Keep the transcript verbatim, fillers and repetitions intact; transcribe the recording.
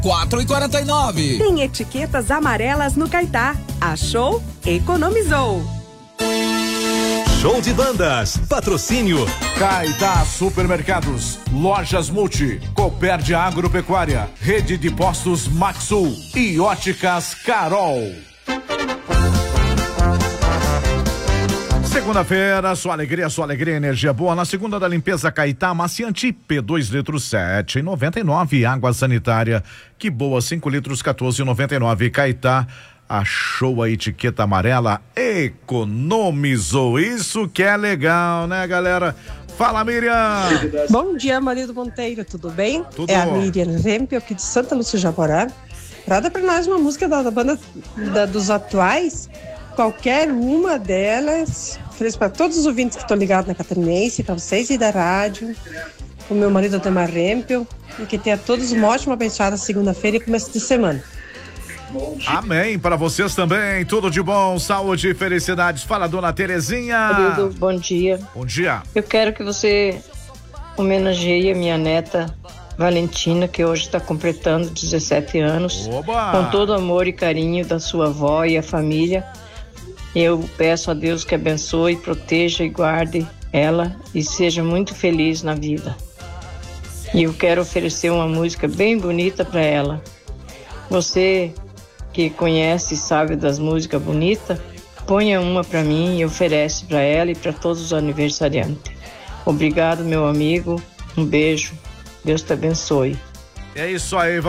quatro e quarenta e nove. Tem etiquetas amarelas no Caetá. Achou? Economizou. Show de bandas. Patrocínio Caetá Supermercados, Lojas Multi, Copérdia Agropecuária, Rede de Postos Maxul e Óticas Carol. Segunda-feira, sua alegria, sua alegria, energia boa. Na segunda da limpeza Caetá, amaciante P dois litros sete e noventa e nove. Água sanitária, que boa, cinco litros quatorze e noventa e nove. Caetá, achou a etiqueta amarela, economizou. Isso que é legal, né, galera? Fala, Miriam! Bom dia, marido Monteiro, tudo bem? Tudo é bom. a Miriam Rempel, aqui de Santa Lúcia Jaborá. Trata pra nós uma música da, da banda da, dos atuais, qualquer uma delas. Ofereço para todos os ouvintes que estão ligados na Catarinense, para vocês e da rádio, o meu marido Ademar Rempel, e que tenha todos uma ótima abençoada segunda-feira e começo de semana. Amém, para vocês também, tudo de bom, saúde e felicidades. Fala, dona Terezinha. Marido, bom dia. Bom dia. Eu quero que você homenageie a minha neta Valentina, que hoje está completando dezessete anos. Oba! Com todo o amor e carinho da sua avó e a família. Eu peço a Deus que abençoe, proteja e guarde ela e seja muito feliz na vida. E eu quero oferecer uma música bem bonita para ela. Você que conhece e sabe das músicas bonitas, ponha uma para mim e oferece para ela e para todos os aniversariantes. Obrigado, meu amigo. Um beijo. Deus te abençoe. É isso aí,